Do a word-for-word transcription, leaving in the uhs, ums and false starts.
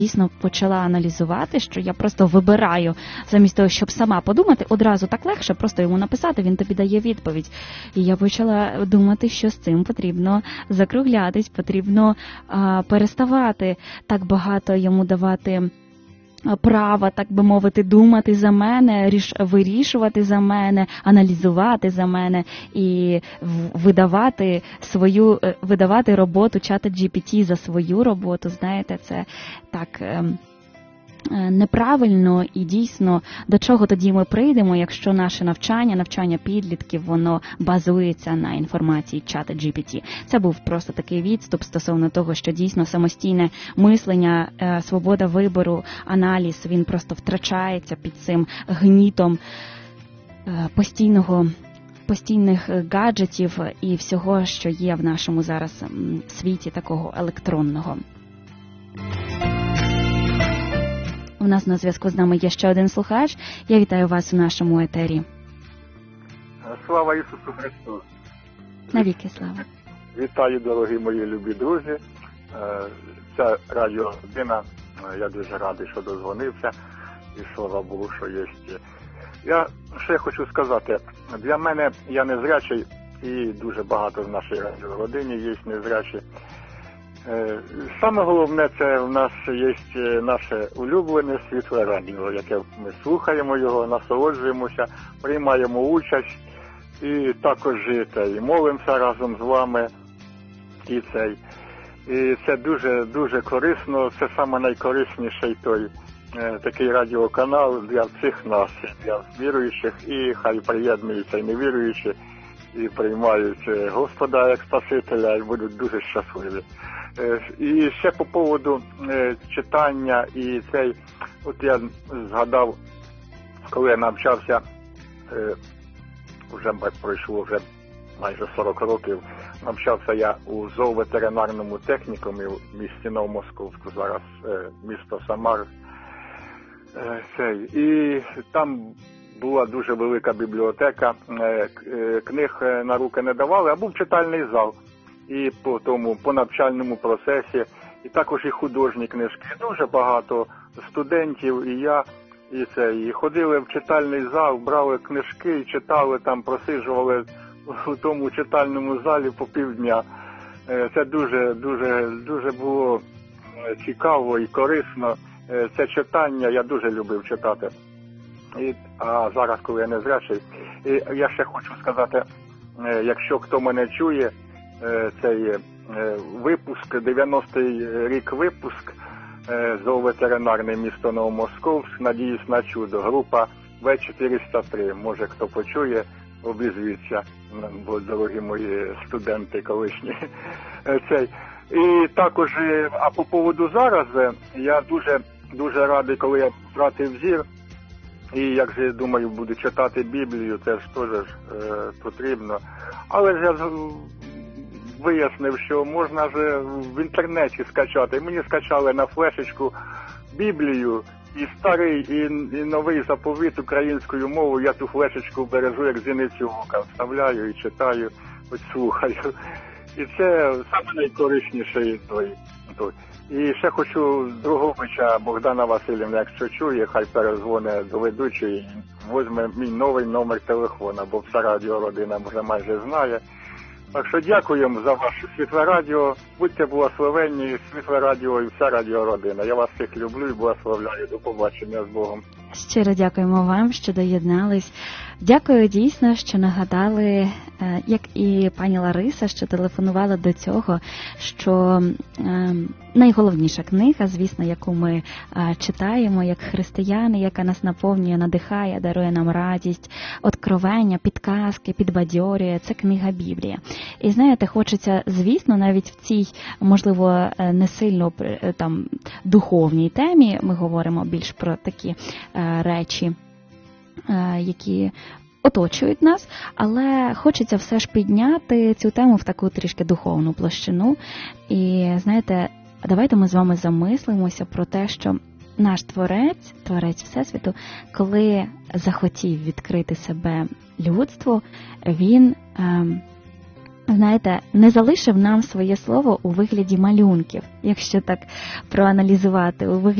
дійсно почала аналізувати, що я просто вибираю, замість того, щоб сама подумати, одразу так легше просто йому написати, він тобі дає відповідь. І я почала думати, що з цим потрібно закруглятись, потрібно а, переставати так багато йому давати права, так би мовити, думати за мене, ріш, вирішувати за мене, аналізувати за мене і видавати свою, видавати роботу чата джі пі ті за свою роботу. Знаєте, це так неправильно, і дійсно до чого тоді ми прийдемо, якщо наше навчання, навчання підлітків, воно базується на інформації чата джі пі ті. Це був просто такий відступ стосовно того, що дійсно самостійне мислення, свобода вибору, аналіз, він просто втрачається під цим гнітом постійного постійних гаджетів і всього, що є в нашому зараз світі такого електронного. У нас на зв'язку з нами є ще один слухач. Я вітаю вас у нашому етері. Слава Ісусу Христу! Навіки слава! Вітаю, дорогі мої любі друзі! Це Радіо Родина. Я дуже радий, що дозвонився. І слава Богу, що є. Я ще хочу сказати, для мене я незрячий, і дуже багато в нашій Радіо Родині є незрячі. Саме головне, це в нас є наше улюблене світле радіо, яке ми слухаємо його, насолоджуємося, приймаємо участь і також і молимося разом з вами. І, цей. І це дуже, дуже корисно, це саме найкорисніший той такий радіоканал для всіх нас, для віруючих, і хай приєднуються і невіруючі, і приймають Господа як Спасителя, і будуть дуже щасливі. І ще по поводу читання, і цей, от я згадав, коли я навчався, вже пройшло вже майже сорок років, навчався я у зооветеринарному технікумі в місті Новомосковську, зараз місто Самар. Цей. І там була дуже велика бібліотека, книг на руки не давали, а був читальний зал. І по тому, по навчальному процесі, і також і художні книжки. Дуже багато студентів, і я, і це, і ходили в читальний зал, брали книжки і читали там, просиджували у тому читальному залі по півдня. Це дуже, дуже, дуже було цікаво і корисно. Це читання, я дуже любив читати. І, а зараз, коли я незрячий, і я ще хочу сказати, якщо хто мене чує, цей випуск, дев'яностий рік випуск, зооветеринарне місто Новомосковськ, надіюсь на чудо, група В чотириста три, може хто почує, обізвіться, бо дорогі мої студенти колишні. Цей. І також, а по поводу зараз, я дуже, дуже радий, коли я втратив зір, і, як же, думаю, буду читати Біблію, це ж теж е, потрібно. Але ж я вияснив, що можна ж в інтернеті скачати. Мені скачали на флешечку Біблію, і старий, і, і новий заповіт українською мовою. Я ту флешечку бережу, як зіницю ока, вставляю і читаю, ось слухаю. І це саме найкорисніший той, той. І ще хочу Друговича Богдана Васильівна, якщо чує, хай перезвоне до ведучої, візьме мій новий номер телефона, бо вся Радіо Родина вже майже знає. Так що дякуємо за ваше світле радіо, будьте благословенні, світле радіо і вся Радіо Родина. Я вас всіх люблю і благословляю. До побачення з Богом. Щиро дякуємо вам, що доєднались. Дякую дійсно, що нагадали, як і пані Лариса, що телефонувала до цього, що найголовніша книга, звісно, яку ми читаємо як християни, яка нас наповнює, надихає, дарує нам радість, откровення, підказки, підбадьорює, це книга Біблія. І знаєте, хочеться, звісно, навіть в цій, можливо, не сильно там духовній темі, ми говоримо більш про такі речі, які оточують нас, але хочеться все ж підняти цю тему в таку трішки духовну площину. І, знаєте, давайте ми з вами замислимося про те, що наш Творець, Творець Всесвіту, коли захотів відкрити себе людству, він, знаєте, не залишив нам своє слово у вигляді малюнків, якщо так проаналізувати, у вигляді